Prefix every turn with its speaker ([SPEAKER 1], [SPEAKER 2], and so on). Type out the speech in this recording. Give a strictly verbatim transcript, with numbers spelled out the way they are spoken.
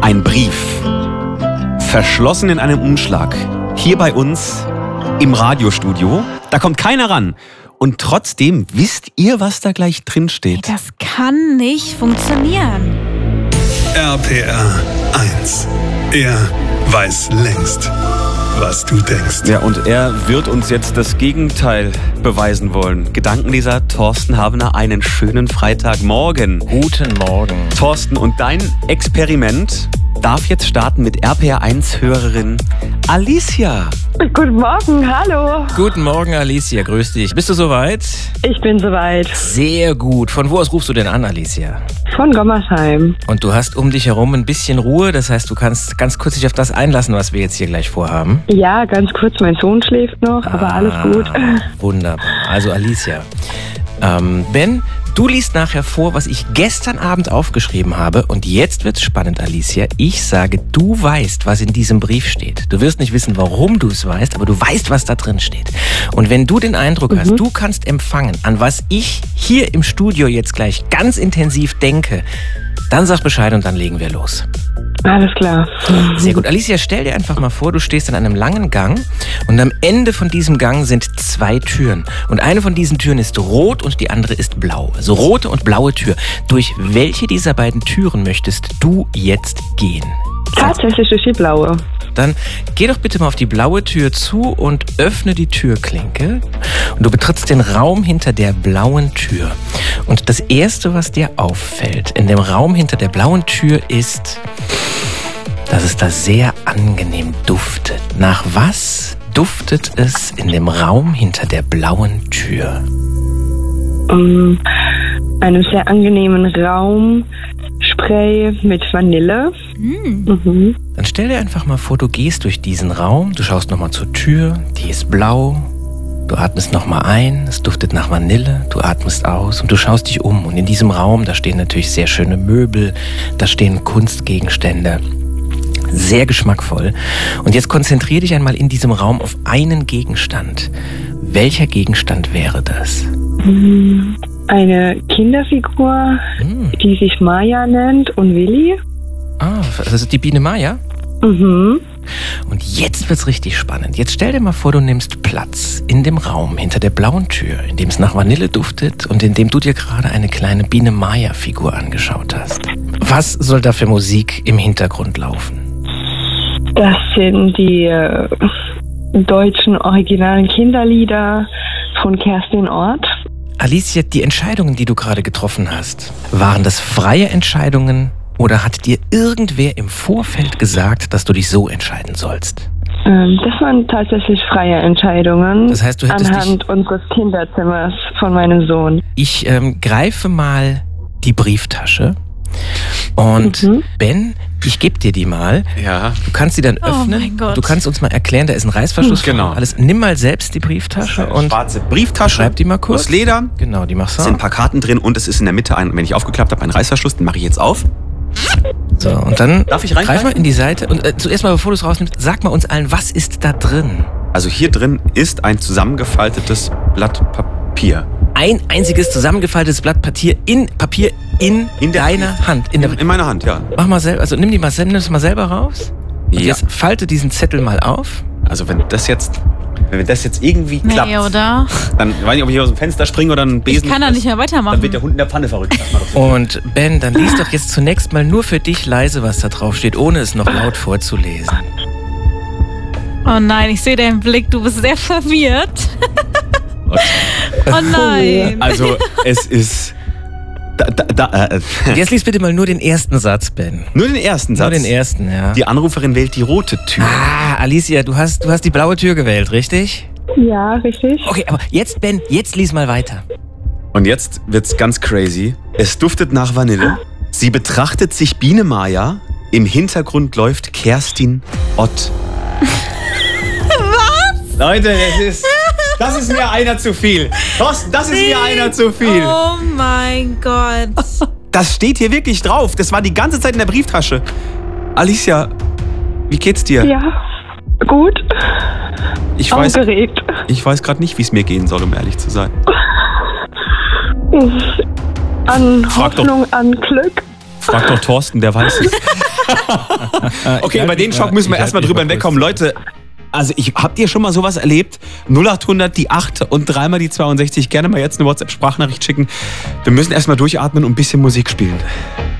[SPEAKER 1] Ein Brief. Verschlossen in einem Umschlag. Hier bei uns im Radiostudio. Da kommt keiner ran. Und trotzdem wisst ihr, was da gleich drin steht.
[SPEAKER 2] Das kann nicht funktionieren.
[SPEAKER 3] R P R eins. Er weiß längst, was du denkst.
[SPEAKER 1] Ja, und er wird uns jetzt das Gegenteil beweisen wollen. Gedankenleser Thorsten Havener, einen schönen Freitagmorgen.
[SPEAKER 4] Guten Morgen.
[SPEAKER 1] Thorsten, und dein Experiment darf jetzt starten mit R P R eins Hörerin Alicia.
[SPEAKER 5] Guten Morgen, hallo.
[SPEAKER 4] Guten Morgen, Alicia, grüß dich. Bist du soweit?
[SPEAKER 5] Ich bin soweit.
[SPEAKER 4] Sehr gut. Von wo aus rufst du denn an, Alicia?
[SPEAKER 5] Von Gommersheim.
[SPEAKER 4] Und du hast um dich herum ein bisschen Ruhe, das heißt, du kannst ganz kurz dich auf das einlassen, was wir jetzt hier gleich vorhaben.
[SPEAKER 5] Ja, ganz kurz, mein Sohn schläft noch,
[SPEAKER 4] ah,
[SPEAKER 5] aber alles gut.
[SPEAKER 4] Wunderbar. Also Alicia, ähm, Ben, du liest nachher vor, was ich gestern Abend aufgeschrieben habe. Und jetzt wird's spannend, Alicia. Ich sage, du weißt, was in diesem Brief steht. Du wirst nicht wissen, warum du es weißt, aber du weißt, was da drin steht. Und wenn du den Eindruck
[SPEAKER 5] Mhm.
[SPEAKER 4] hast, du kannst empfangen, an was ich hier im Studio jetzt gleich ganz intensiv denke, dann sag Bescheid und dann legen wir los.
[SPEAKER 5] Alles klar.
[SPEAKER 4] Sehr gut. Alicia, stell dir einfach mal vor, du stehst in einem langen Gang und am Ende von diesem Gang sind zwei Türen. Und eine von diesen Türen ist rot und die andere ist blau. Also rote und blaue Tür. Durch welche dieser beiden Türen möchtest du jetzt gehen?
[SPEAKER 5] Tatsächlich durch die blaue.
[SPEAKER 4] Dann geh doch bitte mal auf die blaue Tür zu und öffne die Türklinke. Und du betrittst den Raum hinter der blauen Tür. Und das Erste, was dir auffällt in dem Raum hinter der blauen Tür ist, dass es da sehr angenehm duftet. Nach was duftet es in dem Raum hinter der blauen Tür?
[SPEAKER 5] Um, einem sehr angenehmen Raumspray mit Vanille.
[SPEAKER 2] Mm.
[SPEAKER 5] Mhm.
[SPEAKER 4] Dann stell dir einfach mal vor, du gehst durch diesen Raum, du schaust nochmal zur Tür, die ist blau, du atmest nochmal ein, es duftet nach Vanille, du atmest aus und du schaust dich um. Und in diesem Raum, da stehen natürlich sehr schöne Möbel, da stehen Kunstgegenstände, sehr geschmackvoll. Und jetzt konzentrier dich einmal in diesem Raum auf einen Gegenstand. Welcher Gegenstand wäre das?
[SPEAKER 5] Eine Kinderfigur,
[SPEAKER 4] Hm.
[SPEAKER 5] die sich Maya nennt und Willi.
[SPEAKER 4] Ah, das ist die Biene Maya?
[SPEAKER 5] Mhm.
[SPEAKER 4] Und jetzt wird's richtig spannend. Jetzt stell dir mal vor, du nimmst Platz in dem Raum hinter der blauen Tür, in dem es nach Vanille duftet und in dem du dir gerade eine kleine Biene Maya-Figur angeschaut hast. Was soll da für Musik im Hintergrund laufen?
[SPEAKER 5] Das sind die äh, deutschen originalen Kinderlieder von Kerstin Ort.
[SPEAKER 4] Alicia, die Entscheidungen, die du gerade getroffen hast, waren das freie Entscheidungen oder hat dir irgendwer im Vorfeld gesagt, dass du dich so entscheiden sollst?
[SPEAKER 5] Ähm, das waren tatsächlich freie Entscheidungen.
[SPEAKER 4] Das heißt, du hättest
[SPEAKER 5] anhand
[SPEAKER 4] dich...
[SPEAKER 5] unseres Kinderzimmers von meinem Sohn.
[SPEAKER 4] Ich ähm, greife mal die Brieftasche und
[SPEAKER 5] Mhm.
[SPEAKER 4] Ben, ich gebe dir die mal.
[SPEAKER 1] Ja.
[SPEAKER 4] Du kannst sie dann
[SPEAKER 2] Oh
[SPEAKER 4] öffnen.
[SPEAKER 2] mein Gott.
[SPEAKER 4] Du kannst uns mal erklären, da ist ein Reißverschluss.
[SPEAKER 1] Genau.
[SPEAKER 4] Von alles. Nimm mal selbst die Brieftasche und
[SPEAKER 1] schwarze Brieftasche.
[SPEAKER 4] schreib die mal kurz.
[SPEAKER 1] Aus Leder.
[SPEAKER 4] Genau, die machst
[SPEAKER 1] Es
[SPEAKER 4] du.
[SPEAKER 1] sind ein paar Karten drin und es ist in der Mitte, ein, wenn ich aufgeklappt habe, ein Reißverschluss. Den mache ich jetzt auf.
[SPEAKER 4] So, und dann
[SPEAKER 1] Darf ich reingreifen?
[SPEAKER 4] greif mal in die Seite. Und äh, zuerst mal, bevor du es rausnimmst, sag mal uns allen, was ist da drin?
[SPEAKER 1] Also hier drin ist ein zusammengefaltetes Blatt Papier.
[SPEAKER 4] Ein einziges zusammengefaltetes Blatt Papier in Papier in,
[SPEAKER 1] In der-
[SPEAKER 4] deiner Hand. In der,
[SPEAKER 1] In meiner Hand, ja.
[SPEAKER 4] mach mal selber, also nimm die mal, nimm das mal selber raus. Und
[SPEAKER 1] Ja.
[SPEAKER 4] jetzt falte diesen Zettel mal auf.
[SPEAKER 1] Also wenn das jetzt, wenn das jetzt irgendwie klappt,
[SPEAKER 2] Nee, oder?
[SPEAKER 1] dann weiß ich nicht, ob ich hier aus dem Fenster springe oder einen Besen.
[SPEAKER 2] Ich kann da nicht mehr
[SPEAKER 1] Dann wird
[SPEAKER 2] weitermachen.
[SPEAKER 1] der Hund in der Pfanne verrückt. sagt man doch so.
[SPEAKER 4] Und Ben, dann lies doch jetzt zunächst mal nur für dich leise, was da drauf steht, ohne es noch laut vorzulesen.
[SPEAKER 2] Oh nein, ich sehe deinen Blick, du bist sehr verwirrt. Oh nein.
[SPEAKER 1] Also es ist da, da, da, äh,
[SPEAKER 4] Jetzt lies bitte mal nur den ersten Satz, Ben.
[SPEAKER 1] nur den ersten Satz.
[SPEAKER 4] Nur den ersten, ja.
[SPEAKER 1] Die Anruferin wählt die rote Tür.
[SPEAKER 4] Ah, Alicia, du hast, du hast die blaue Tür gewählt, richtig?
[SPEAKER 5] Ja, richtig.
[SPEAKER 4] Okay, aber jetzt, Ben, jetzt lies mal weiter.
[SPEAKER 1] Und jetzt wird's ganz crazy. Es duftet nach Vanille. Sie betrachtet sich Biene Maya. Im Hintergrund läuft Kerstin Ott. Was? Leute, das ist, das ist mir einer zu viel. Thorsten, das ist mir einer zu viel.
[SPEAKER 2] Oh mein Gott.
[SPEAKER 1] Das steht hier wirklich drauf. Das war die ganze Zeit in der Brieftasche. Alicia, wie geht's dir?
[SPEAKER 5] Ja, gut.
[SPEAKER 1] Ich weiß,
[SPEAKER 5] Aufgeregt.
[SPEAKER 1] ich weiß gerade nicht, wie es mir gehen soll, um ehrlich zu sein.
[SPEAKER 5] An
[SPEAKER 1] Frag doch-
[SPEAKER 5] Hoffnung, an Glück.
[SPEAKER 1] Frag doch Thorsten, der weiß es. Okay, über den Schock müssen wir erstmal drüber hinwegkommen. Leute, also ich, habt ihr schon mal sowas erlebt? null acht hundert, die acht und dreimal die zweiundsechzig. Gerne mal jetzt eine WhatsApp-Sprachnachricht schicken. Wir müssen erstmal durchatmen und ein bisschen Musik spielen.